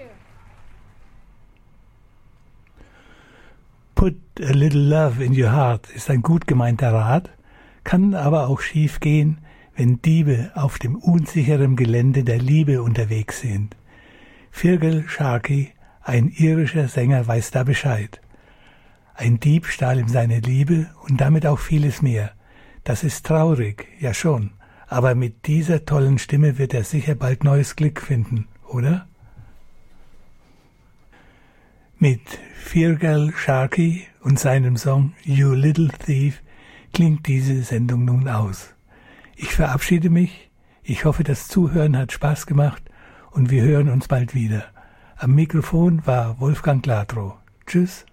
Put a little love in your heart ist ein gut gemeinter Rat, kann aber auch schief gehen, wenn Diebe auf dem unsicheren Gelände der Liebe unterwegs sind. Feargal Sharkey, ein irischer Sänger, weiß da Bescheid. Ein Dieb stahl ihm seine Liebe und damit auch vieles mehr. Das ist traurig, ja schon, aber mit dieser tollen Stimme wird er sicher bald neues Glück finden, oder? Mit Feargal Sharkey und seinem Song You Little Thief klingt diese Sendung nun aus. Ich verabschiede mich, ich hoffe, das Zuhören hat Spaß gemacht und wir hören uns bald wieder. Am Mikrofon war Wolfgang Gladrow. Tschüss.